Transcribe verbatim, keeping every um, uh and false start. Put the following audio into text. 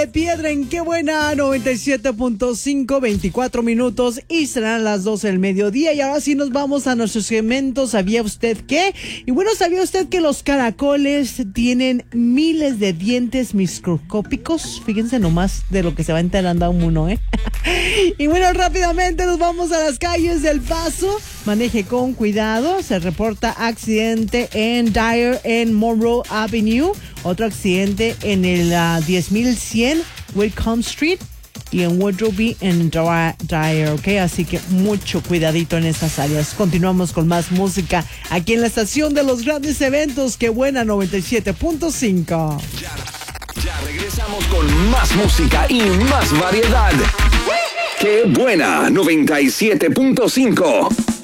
de Piedra en Qué Buena noventa y siete punto cinco, veinticuatro minutos y serán las doce del mediodía. Y ahora sí nos vamos a nuestro segmento ¿Sabía usted qué? Y bueno, ¿sabía usted que los caracoles tienen miles de dientes microscópicos? Fíjense nomás de lo que se va enterando a uno, ¿eh? Y bueno, rápidamente nos vamos a las calles del Paso. Maneje con cuidado. Se reporta accidente en Dyer en Monroe Avenue. Otro accidente en el uh, diez mil cien Whitcomb Street. Y en Woodrow en Dyer, ¿ok? Así que mucho cuidadito en estas áreas. Continuamos con más música aquí en la estación de los grandes eventos. Qué Buena noventa y siete punto cinco. Ya, ya regresamos con más música y más variedad. Qué Buena noventa y siete punto cinco.